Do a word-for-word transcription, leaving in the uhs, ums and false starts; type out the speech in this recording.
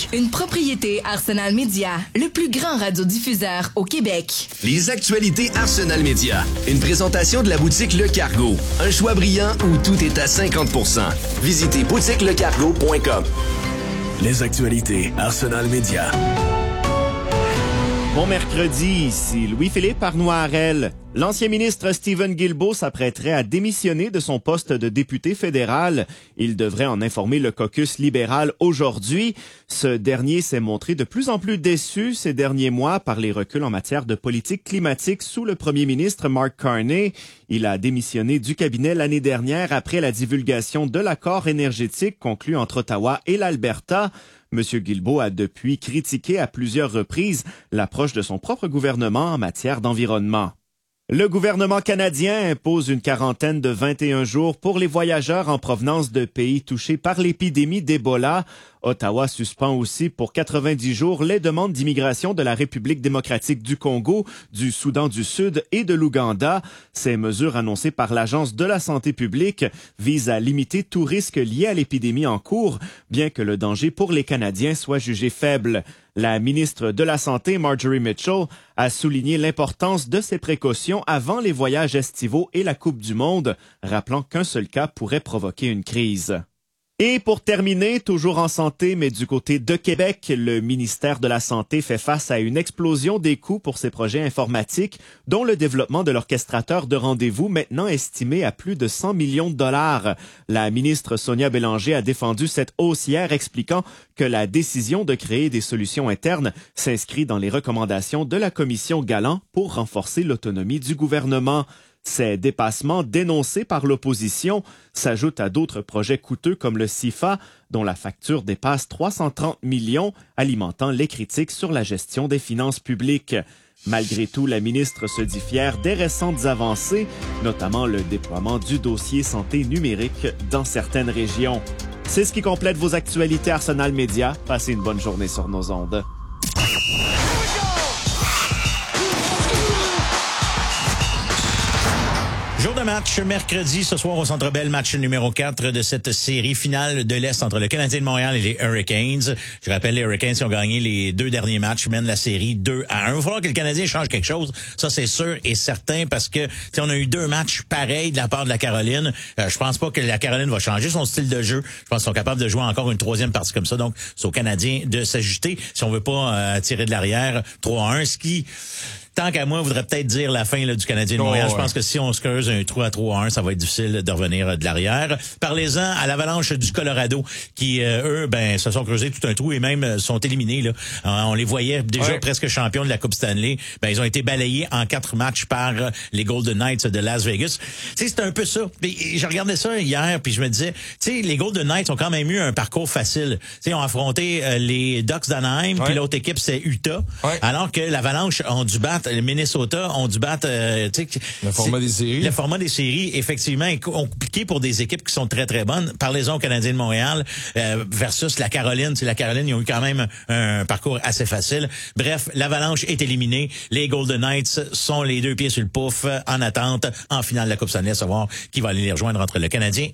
Une propriété Arsenal Média, le plus grand radiodiffuseur au Québec. Les actualités Arsenal Média. Une présentation de la boutique Le Cargo. Un choix brillant où tout est à cinquante pour cent. Visitez boutique le cargo point com. Les actualités Arsenal Média. Bon mercredi, ici Louis-Philippe Arnoirel. L'ancien ministre Stephen Guilbeault s'apprêterait à démissionner de son poste de député fédéral. Il devrait en informer le caucus libéral aujourd'hui. Ce dernier s'est montré de plus en plus déçu ces derniers mois par les reculs en matière de politique climatique sous le premier ministre Mark Carney. Il a démissionné du cabinet l'année dernière après la divulgation de l'accord énergétique conclu entre Ottawa et l'Alberta. M. Guilbeault a depuis critiqué à plusieurs reprises l'approche de son propre gouvernement en matière d'environnement. Le gouvernement canadien impose une quarantaine de vingt et un jours pour les voyageurs en provenance de pays touchés par l'épidémie d'Ebola. Ottawa suspend aussi pour quatre-vingt-dix jours les demandes d'immigration de la République démocratique du Congo, du Soudan du Sud et de l'Ouganda. Ces mesures annoncées par l'Agence de la santé publique visent à limiter tout risque lié à l'épidémie en cours, bien que le danger pour les Canadiens soit jugé faible. La ministre de la Santé, Marjorie Mitchell, a souligné l'importance de ces précautions avant les voyages estivaux et la Coupe du Monde, rappelant qu'un seul cas pourrait provoquer une crise. Et pour terminer, toujours en santé, mais du côté de Québec, le ministère de la Santé fait face à une explosion des coûts pour ses projets informatiques, dont le développement de l'orchestrateur de rendez-vous, maintenant estimé à plus de cent millions de dollars. La ministre Sonia Bélanger a défendu cette hausse hier, expliquant que la décision de créer des solutions internes s'inscrit dans les recommandations de la commission Galland pour renforcer l'autonomie du gouvernement. Ces dépassements dénoncés par l'opposition s'ajoutent à d'autres projets coûteux comme le C I F A, dont la facture dépasse trois cent trente millions, alimentant les critiques sur la gestion des finances publiques. Malgré tout, la ministre se dit fière des récentes avancées, notamment le déploiement du dossier santé numérique dans certaines régions. C'est ce qui complète vos actualités Arsenal Média. Passez une bonne journée sur nos ondes. Jour de match, mercredi, ce soir au Centre Bell, match numéro quatre de cette série finale de l'Est entre le Canadien de Montréal et les Hurricanes. Je rappelle, les Hurricanes qui ont gagné les deux derniers matchs mènent la série deux à un. Il va falloir que le Canadien change quelque chose. Ça, c'est sûr et certain parce que si on a eu deux matchs pareils de la part de la Caroline, euh, je pense pas que la Caroline va changer son style de jeu. Je pense qu'ils sont capables de jouer encore une troisième partie comme ça. Donc, c'est aux Canadiens de s'ajuster si on veut pas euh, tirer de l'arrière trois à un, ce qui... Tant qu'à moi, voudrait peut-être dire la fin là, du Canadien de Montréal. Oh, ouais. Je pense que si on se creuse un trou à trois à un, ça va être difficile de revenir de l'arrière. Parlez-en à l'Avalanche du Colorado, qui, euh, eux, ben, se sont creusés tout un trou et même euh, sont éliminés. Là. Euh, on les voyait déjà ouais. presque champions de la Coupe Stanley. Ben, ils ont été balayés en quatre matchs par euh, les Golden Knights de Las Vegas. Tu sais, c'est un peu ça. Et, je regardais ça hier, puis je me disais, tu sais, les Golden Knights ont quand même eu un parcours facile. Tu sais, ils ont affronté euh, les Ducks d'Anaheim, ouais. puis l'autre équipe, c'est Utah. Ouais. Alors que l'Avalanche ont dû battre le Minnesota, ont dû battre euh, le format des séries. Le format des séries, effectivement, est compliqué pour des équipes qui sont très, très bonnes. Parlez-en aux Canadiens de Montréal euh, versus la Caroline. C'est la Caroline, ils ont eu quand même un, un parcours assez facile. Bref, l'Avalanche est éliminée. Les Golden Knights sont les deux pieds sur le pouf en attente en finale de la Coupe Stanley, à savoir qui va aller les rejoindre entre le Canadien